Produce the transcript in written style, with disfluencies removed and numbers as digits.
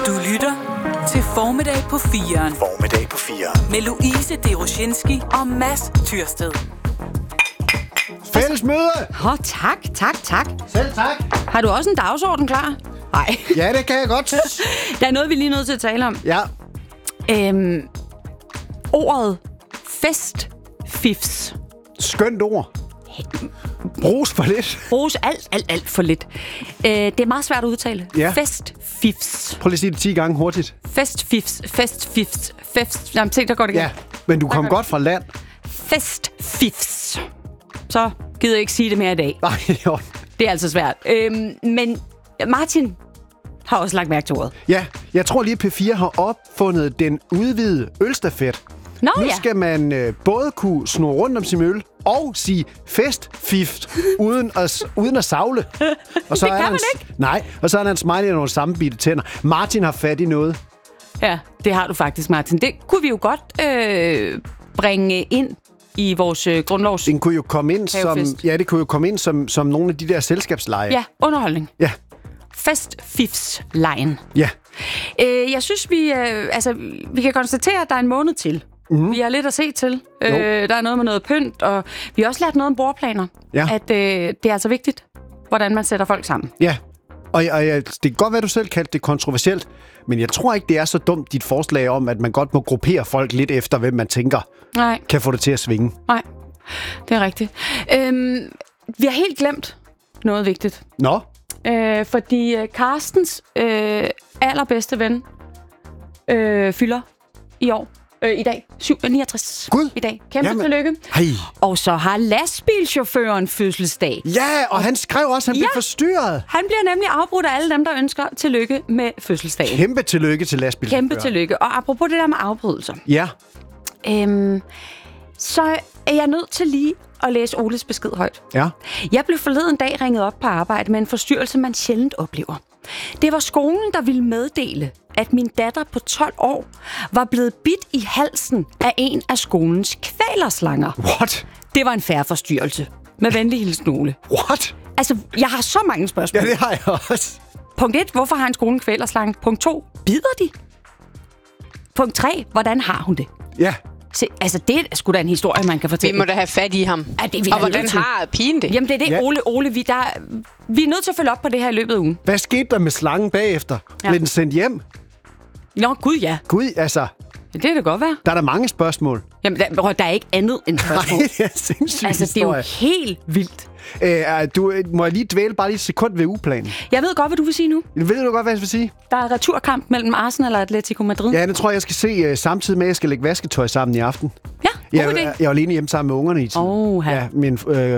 Du lytter til Formiddag på 4'eren. Formiddag på 4'eren. Med Louise Deroshinski og Mads Tyrsted. Fælles møde! Tak. Selv tak. Har du også en dagsorden klar? Nej. Ja, det kan jeg godt. Der er noget, vi lige er nødt til at tale om. Ja. Ordet festfifs. Skønt ord. Bruges for lidt. Bruges alt for lidt. Det er meget svært at udtale. Ja. Festfifs. Prøv lige at sige det 10 gange hurtigt. Festfifs. Jamen, tænk, der går det igen. Ja, men du kom godt fra land. Festfifs. Så gider jeg ikke sige det mere i dag. Nej, jo. Det er altså svært. Men Martin har også lagt mærke til ordet. Ja, jeg tror lige, P4 har opfundet den udvidede ølstafet. Nå, Nu ja. skal man både kunne snurre rundt om sin øl og sige festfift uden at savle. Og så Det kan man ikke. Nej, og så er der en smiley og nogle sammenbitte tænder. Martin har fat i noget. Ja, det har du faktisk, Martin. Det kunne vi jo godt bringe ind i vores grundlovs... Den kunne jo komme ind som, Havefest. ja, det kunne jo komme ind som nogle af de der selskabsleje. Ja, underholdning. Ja. Festfifs-lejen. Ja. Jeg synes, vi kan konstatere, at der er en måned til. Mm-hmm. Vi har lidt at se til. Der er noget med noget pynt, og vi har også lært noget om bordplaner. Ja. At det er altså vigtigt, hvordan man sætter folk sammen. Ja, og det kan godt være, du selv kaldte det kontroversielt, men jeg tror ikke, det er så dumt, dit forslag om, at man godt må gruppere folk lidt efter, hvem man tænker Nej, kan få det til at svinge. nej. Det er rigtigt. Vi har helt glemt noget vigtigt. Nå, Fordi Carstens allerbedste ven fylder i år. I dag. 69. Gud. I dag. Kæmpe tillykke. Hej. Og så har lastbilchaufføren fødselsdag. Ja, og han skrev også, at han blev forstyrret. Han bliver nemlig afbrudt af alle dem, der ønsker tillykke med fødselsdagen. Kæmpe tillykke til lastbilchaufføren. Kæmpe tillykke. Og apropos det der med afbrydelser. Ja. Så er jeg nødt til lige at læse Oles besked højt. Ja. Jeg blev forleden dag ringet op på arbejde med en forstyrrelse, man sjældent oplever. Det var skolen, der ville meddele, at min datter på 12 år var blevet bidt i halsen af en af skolens kvælerslanger. What? Det var en fair forstyrrelse. Med venlig hilsen, Ole. What? Altså, jeg har så mange spørgsmål. Ja, det har jeg også. Punkt 1. Hvorfor har en skole en kvælerslange? Punkt 2. Bider de? Punkt 3. Hvordan har hun det? Ja. Se, altså, det er sgu da en historie, man kan fortælle. Vi må da have fat i ham. Ja, det er vi og da hvordan nødt til. har pigen det? Jamen, det er det, Ja. Ole. Vi er nødt til at følge op på det her i løbet af ugen. Hvad skete der med slangen bagefter? Ja. Blev den sendt hjem? Nå, gud ja. Gud, altså, Det kan det godt være. der er der mange spørgsmål. Jamen, der er ikke andet end spørgsmål. Nej, det er sindssygt Altså, det er jo historie. helt vildt. Må jeg lige dvæle bare lige et sekund ved ugeplanen? Jeg ved godt, hvad du vil sige nu. Ved du godt, hvad jeg vil sige? Der er returkamp mellem Arsenal og Atletico Madrid. Ja, det tror jeg skal se samtidig med, at jeg skal lægge vasketøj sammen i aften. Ja, god idé. Jeg var alene hjemme sammen med ungerne i tiden. Åh, Ja, min